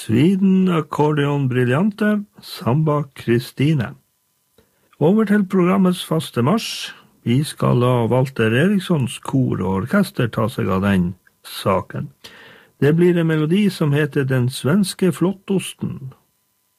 Sweden Accordion Brillante, Samba Christine. Over til programmets faste marsj. Vi skal la Walter Erikssons kor og orkester ta seg av den saken. Det blir en melodi som heter Den svenske flottosten,